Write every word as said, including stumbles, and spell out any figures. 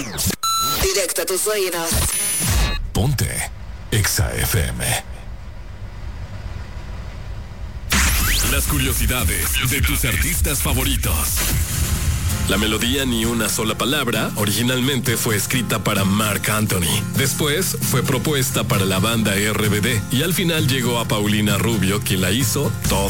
Directo a tus oídos. Ponte Exa F M. Las curiosidades de tus artistas favoritos. La melodía Ni una sola palabra originalmente fue escrita para Marc Anthony. Después fue propuesta para la banda R B D y al final llegó a Paulina Rubio, quien la hizo toda